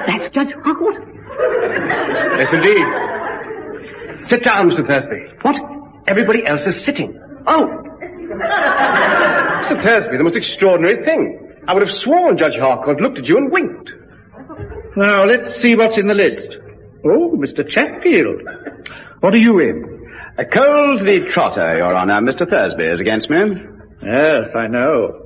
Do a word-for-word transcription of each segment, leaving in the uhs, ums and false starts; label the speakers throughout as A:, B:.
A: That's Judge Harcourt.
B: Yes, indeed. Sit down, Mister Thursby.
A: What?
B: Everybody else is sitting.
A: Oh.
B: Mister Thursby, the most extraordinary thing. I would have sworn Judge Harcourt looked at you and winked.
C: Now, let's see what's in the list. Oh, Mister Chatfield. What are you in?
D: A Coles v. Trotter, Your Honour. Mister Thursby is against me.
C: Yes, I know.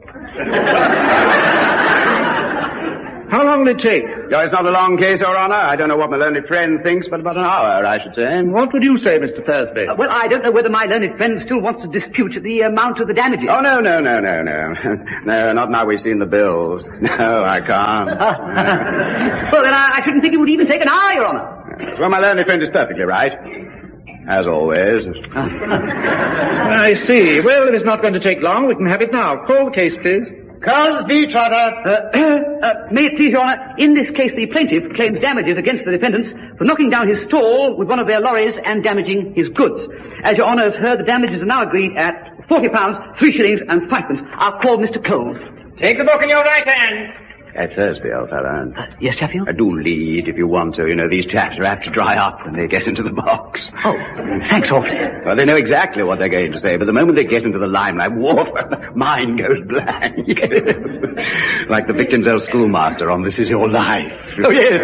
C: How long will it take?
D: Oh, it's not a long case, Your Honour. I don't know what my learned friend thinks, but about an hour, I should say.
C: What would you say, Mister Thursby?
A: Uh, well, I don't know whether my learned friend still wants to dispute the amount of the damages.
D: Oh, no, no, no, no, no. No, not now we've seen the bills. No, I can't.
A: Well, then I, I shouldn't think it would even take an hour, Your Honour.
D: Well, my learned friend is perfectly right. As always.
C: I see. Well, if it's not going to take long, we can have it now. Call the case, please.
B: Coles v. Trotter.
A: Uh, uh, may it please, Your Honour, in this case the plaintiff claims damages against the defendants for knocking down his stall with one of their lorries and damaging his goods. As Your Honour has heard, the damages are now agreed at forty pounds, three shillings and fivepence. I'll call Mister Coles.
B: Take the book in your right hand.
D: At Thursby, old fellow.
A: Uh, yes, Chatfield?
D: I do lead if you want to. You know, these chaps are apt to dry up when they get into the box.
A: Oh, thanks awfully.
D: Well, they know exactly what they're going to say, but the moment they get into the limelight, water, mine goes blank. Like the victim's old schoolmaster on This Is Your Life.
A: Oh, yes.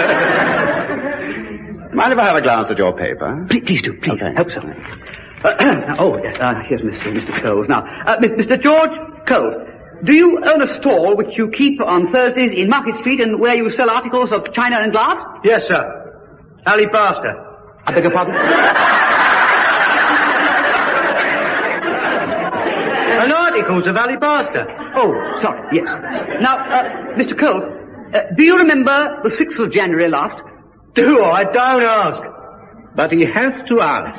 D: Mind if I have a glance at your paper?
A: Please, please do, please.
D: Okay.
A: Hope so. Uh, oh, yes, uh, here's Mister Mister Coles. Now, uh, Mister George Coles, do you own a stall which you keep on Thursdays in Market Street and where you sell articles of china and glass?
B: Yes, sir. Alabaster.
A: I beg your pardon?
B: An articles of alabaster.
A: Oh, sorry, yes. Now, uh, Mister Coles, uh, do you remember the sixth of January last?
B: Do I? Don't ask.
C: But he has to ask.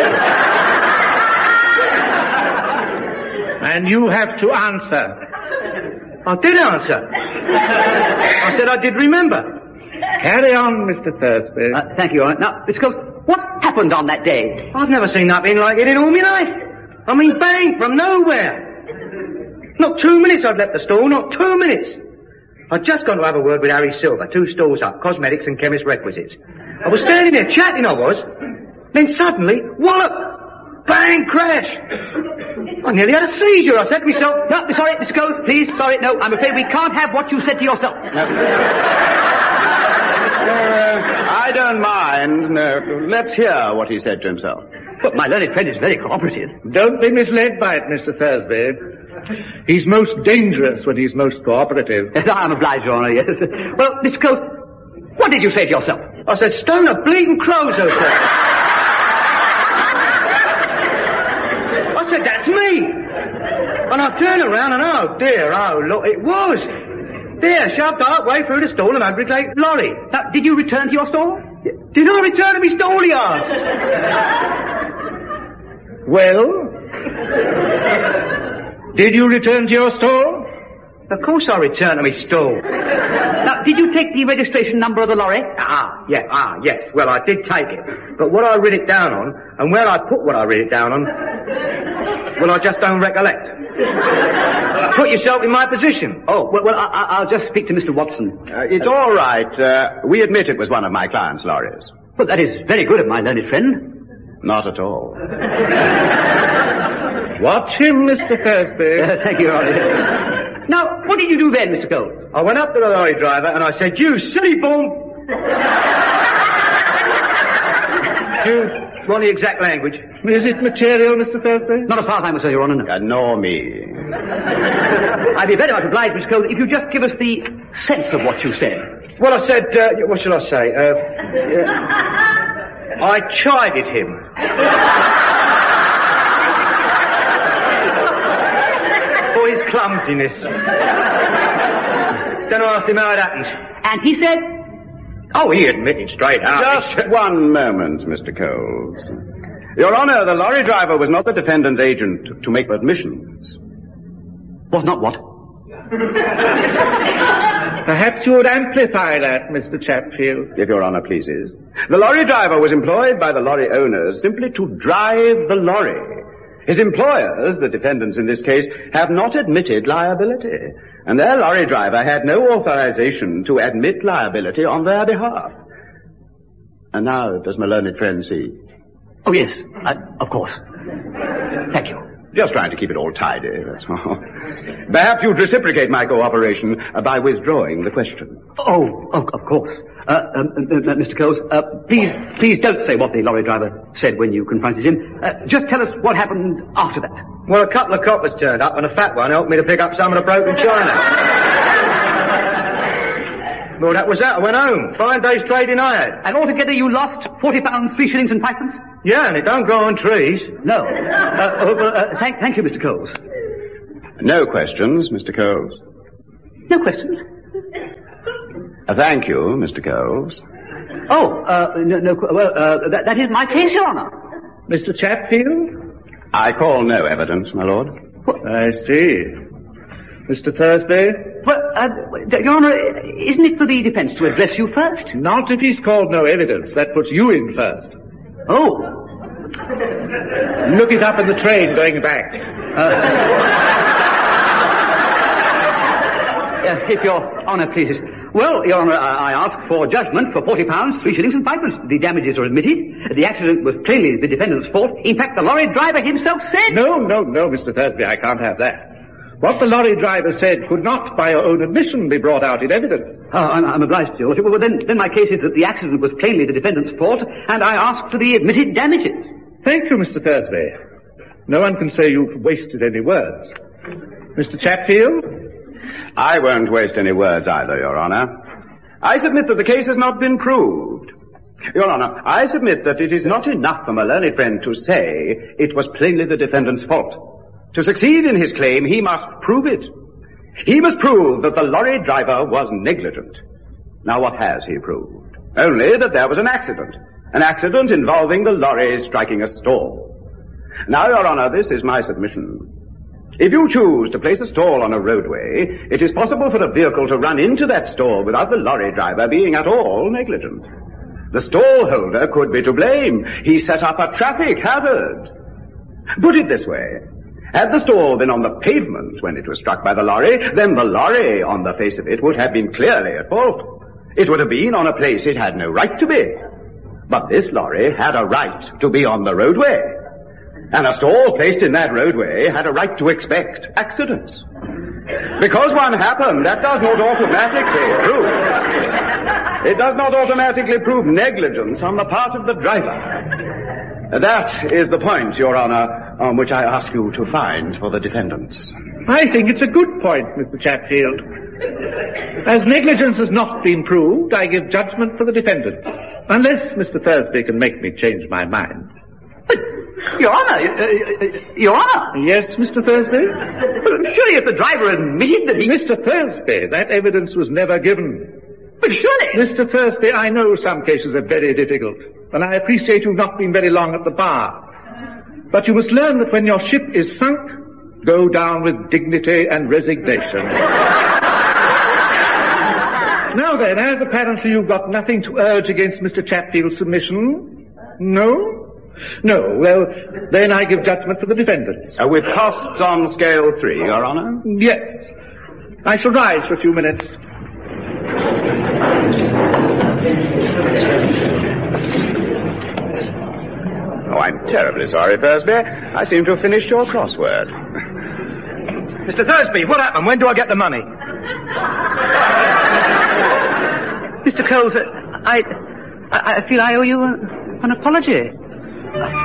C: And you have to answer.
B: I did answer. I said I did remember.
C: Carry on, Mister Thursby.
A: Uh, thank you, Your Honour. Now, Mister Coles, what happened on that day?
B: I've never seen nothing like it in all my life. I mean, bang, from nowhere. Not two minutes I'd left the store, not two minutes. I'd just gone to have a word with Harry Silver, two stores up, cosmetics and chemist requisites. I was standing there chatting, I was. Then suddenly, wallop! Bang, crash! I nearly had a seizure. I said to myself...
A: No, sorry, Mister Coles, please, sorry, no, I'm afraid we can't have what you said to yourself.
D: No. uh, I don't mind. No, let's hear what he said to himself.
A: But my learned friend is very cooperative.
C: Don't be misled by it, Mister Thursby. He's most dangerous when he's most cooperative.
A: Yes, I'm obliged, Your Honour, yes. Well, Mister Coles, what did you say to yourself?
B: I said, stone a bleeding crows, oh, sir. I said, that's me. And I turned around and, oh, dear, oh, look, it was. There, shoved halfway through the stall and under a great lorry.
A: Now, did you return to your stall?
B: Did I return to my stall, he asked?
C: Well? Did you return to your stall?
B: Of course I returned to my stall.
A: Now, did you take the registration number of the lorry?
B: Ah, yeah, ah, yes. Well, I did take it. But what I writ it down on, and where I put what I writ it down on, well, I just don't recollect. Put yourself in my position.
A: Oh, well, well I, I'll just speak to Mister Watson.
D: Uh, it's uh, all right. Uh, we admit it was one of my client's lorries.
A: Well, that is very good of my learned friend.
D: Not at all.
C: Watch him, Mister Thursby.
A: Uh, thank you, Your Honour. Now, what did you do then, Mister Coles?
B: I went up to the lorry driver and I said, you silly bum. You want the exact language?
C: Is it material, Mister Thursby?
A: Not as far as I'm concerned, Your Honour, no.
D: Uh, nor me.
A: I'd be very much obliged, Mister Coles, if you just give us the sense of what you said.
B: Well, I said, uh, what shall I say? Uh, uh, I chided him. For his clumsiness. Then I asked him how it happened.
A: And he said?
B: Oh, he admitted straight out.
D: Just one moment, Mister Coles. Your Honour, the lorry driver was not the defendant's agent to make admissions.
A: Was not what?
C: Perhaps you would amplify that, Mister Chatfield.
D: If Your Honour pleases. The lorry driver was employed by the lorry owners simply to drive the lorry. His employers, the defendants in this case, have not admitted liability. And their lorry driver had no authorization to admit liability on their behalf. And now does my learned friend see?
A: Oh, yes, uh, of course. Thank you.
D: Just trying to keep it all tidy, that's all. Perhaps you'd reciprocate my cooperation uh, by withdrawing the question.
A: Oh, of, of course. Uh, um, uh, uh, Mister Coles, uh, please, please don't say what the lorry driver said when you confronted him. Uh, just tell us what happened after that.
B: Well, a couple of coppers turned up and a fat one helped me to pick up some of the broken china. Well, that was that. I went home. Fine day's trading I had.
A: And altogether you lost forty pounds, three shillings and fivepence?
B: Yeah, and it don't grow on trees.
A: No. Uh, oh, well, uh, thank, thank you, Mister Coles.
D: No questions, Mister Coles.
A: No questions?
D: Uh, thank you, Mister Coles.
A: Oh, uh, no, no, well, uh, that, that is my case, Your Honour.
C: Mister Chatfield?
D: I call no evidence, my lord.
C: What? I see. Mister Thursby?
A: Well, uh, Your Honour, isn't it for the defence to address you first?
C: Not if he's called no evidence. That puts you in first.
A: Oh.
C: Look it up in the train going back.
A: Uh, uh, if Your Honour pleases. Well, Your Honour, I, I ask for judgment for forty pounds, three shillings and fivepence. The damages are admitted. The accident was plainly the defendant's fault. In fact, the lorry driver himself said...
C: No, no, no, Mister Thursby, I can't have that. What the lorry driver said could not, by your own admission, be brought out in evidence.
A: Oh, I'm, I'm obliged to you. Well, then, then my case is that the accident was plainly the defendant's fault, and I ask for the admitted damages.
C: Thank you, Mister Thursby. No one can say you've wasted any words. Mister Chatfield?
D: I won't waste any words either, Your Honour. I submit that the case has not been proved. Your Honour, I submit that it is not enough for my learned friend to say it was plainly the defendant's fault. To succeed in his claim, he must prove it. He must prove that the lorry driver was negligent. Now, what has he proved? Only that there was an accident. An accident involving the lorry striking a stall. Now, Your Honour, this is my submission. If you choose to place a stall on a roadway, it is possible for a vehicle to run into that stall without the lorry driver being at all negligent. The stall holder could be to blame. He set up a traffic hazard. Put it this way. Had the stall been on the pavement when it was struck by the lorry, then the lorry, on the face of it, would have been clearly at fault. It would have been on a place it had no right to be. But this lorry had a right to be on the roadway. And a stall placed in that roadway had a right to expect accidents. Because one happened, that does not automatically prove. It does not automatically prove negligence on the part of the driver. That is the point, Your Honour, on which I ask you to find for the defendants.
C: I think it's a good point, Mister Chatfield. As negligence has not been proved, I give judgment for the defendants. Unless Mister Thursby can make me change my mind.
A: Your Honour, uh, Your Honour.
C: Yes, Mister Thursby?
A: Surely if the driver admitted that he...
C: Mister Thursby, that evidence was never given.
A: But surely...
C: Mister Thursby, I know some cases are very difficult, and I appreciate you've not been very long at the bar. But you must learn that when your ship is sunk, go down with dignity and resignation. Now then, as apparently you've got nothing to urge against Mister Chatfield's submission, no? No, well, then I give judgment for the defendants.
D: Uh, with costs on scale three, Your Honour?
C: Yes. I shall rise for a few minutes.
D: Oh, I'm terribly sorry, Thursby. I seem to have finished your crossword.
B: Mister Thursby, what happened? When do I get the money?
A: Mister Coles, I, I, I feel I owe you a, an apology.